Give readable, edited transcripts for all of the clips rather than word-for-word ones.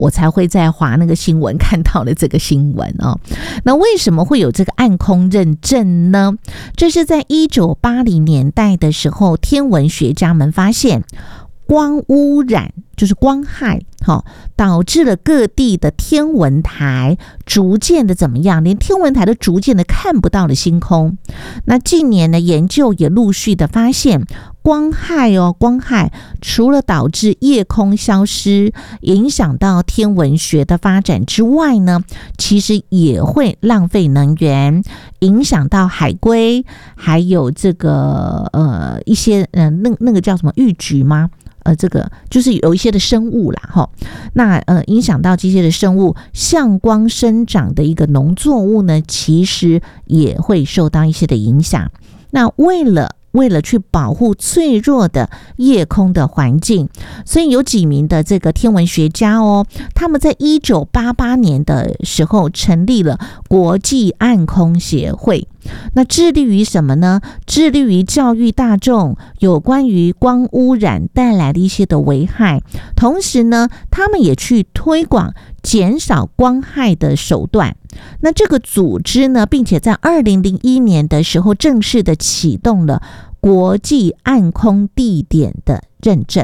我才会在滑那个新闻看到了这个新闻哦。那为什么会有这个暗空认证呢？这是在1980年代的时候，天文学家们发现光污染就是光害，导致了各地的天文台逐渐的怎么样，连天文台都逐渐的看不到了星空。那近年的研究也陆续的发现，光害除了导致夜空消失，影响到天文学的发展之外呢，其实也会浪费能源，影响到海龟，还有这个一些那个叫什么玉菊吗？这个就是有一些的生物啦，那影响到这些的生物，向光生长的一个农作物呢，其实也会受到一些的影响。那为了去保护脆弱的夜空的环境，所以有几名的这个天文学家他们在1988年的时候成立了国际暗空协会。那致力于什么呢？致力于教育大众有关于光污染带来的一些的危害，同时呢，他们也去推广减少光害的手段。那这个组织呢，并且在2001年的时候正式的启动了国际暗空地点的认证。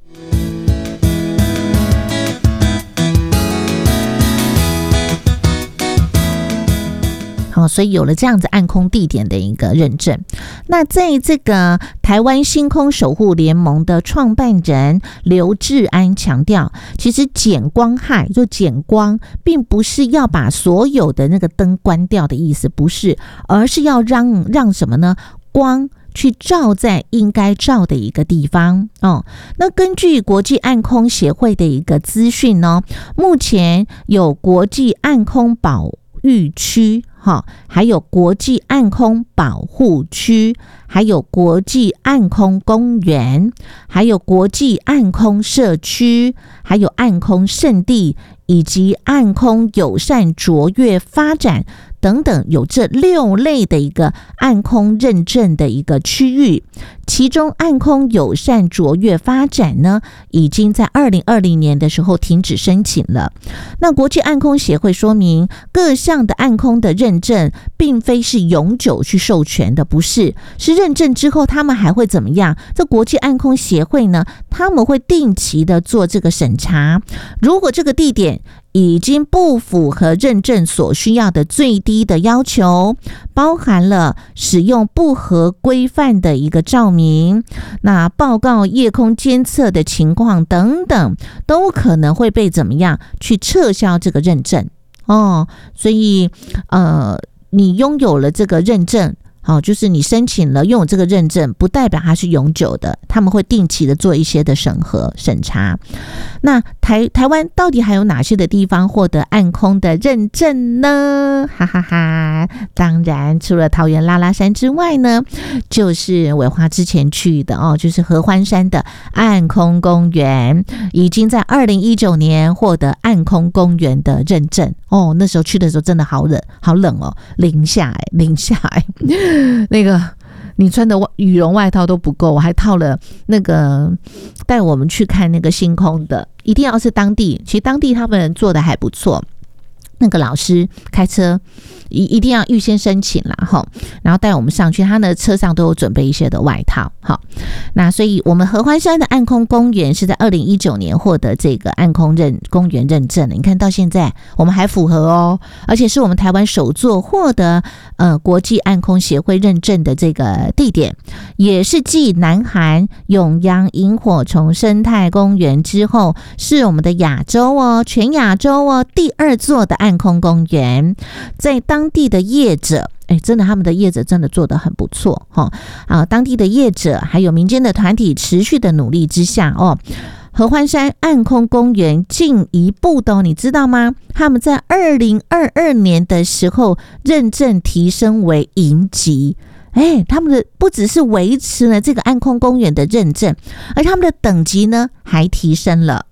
所以有了这样子暗空地点的一个认证。那在这个台湾星空守护联盟的创办人刘志安强调，其实减光害就减光，并不是要把所有的那个灯关掉的意思，不是，而是要让什么呢？光去照在应该照的一个地方那根据国际暗空协会的一个资讯目前有国际暗空保育区，还有国际暗空保护区，还有国际暗空公园，还有国际暗空社区，还有暗空圣地，以及暗空友善卓越发展等等，有这6类的一个暗空认证的一个区域。其中暗空友善卓越发展呢，已经在2020年的时候停止申请了。那国际暗空协会说明，各项的暗空的认证并非是永久去授权的，不是，是认证之后他们还会怎么样？这国际暗空协会呢，他们会定期的做这个审查，如果这个地点已经不符合认证所需要的最低的要求，包含了使用不合规范的一个照明，那报告夜空监测的情况等等，都可能会被怎么样去撤销这个认证所以你拥有了这个认证就是你申请了拥有这个认证，不代表它是永久的，他们会定期的做一些的审查。那台湾到底还有哪些的地方获得暗空的认证呢？哈哈哈！当然除了桃园拉拉山之外呢，就是伟华之前去的就是合欢山的暗空公园，已经在2019年获得暗空公园的认证那时候去的时候真的好冷零下那个你穿的羽绒外套都不够，我还套了那个带我们去看那个星空的，一定要是当地，其实当地他们做的还不错，那个老师开车一定要预先申请啦然后带我们上去，他的车上都有准备一些的外套那所以我们合欢山的暗空公园是在2019年获得这个暗空公园认证的，你看到现在我们还符合而且是我们台湾首座获得国际暗空协会认证的这个地点，也是继南韩永阳萤火虫生态公园之后，是我们的全亚洲第2座的暗空公园。在当地的业者真的他们的业者真的做得很不错当地的业者还有民间的团体持续的努力之下合欢山暗空公园进一步的你知道吗？他们在2022年的时候认证提升为银级他们的不只是维持了这个暗空公园的认证，而他们的等级呢还提升了。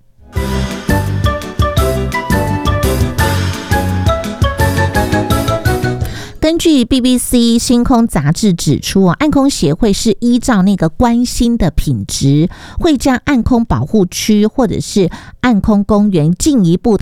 根据 BBC 星空杂志指出，暗空协会是依照那个关心的品质，会将暗空保护区或者是暗空公园进一步的